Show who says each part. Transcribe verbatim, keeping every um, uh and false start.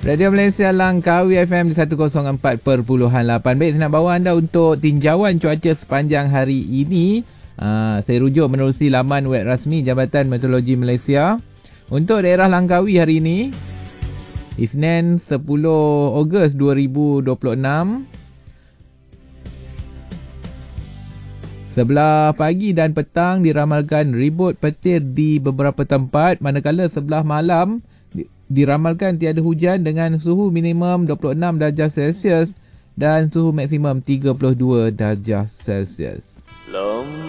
Speaker 1: Radio Malaysia Langkawi F M di seratus empat perpuluhan lapan. Baik, saya nak bawa anda untuk tinjauan cuaca sepanjang hari ini. Uh, saya rujuk menerusi laman web rasmi Jabatan Meteorologi Malaysia. Untuk daerah Langkawi hari ini, Isnin sepuluh Ogos dua ribu dua puluh enam, sebelah pagi dan petang diramalkan ribut petir di beberapa tempat, manakala sebelah malam diramalkan tiada hujan dengan suhu minimum dua puluh enam darjah Celsius dan suhu maksimum tiga puluh dua darjah Celsius.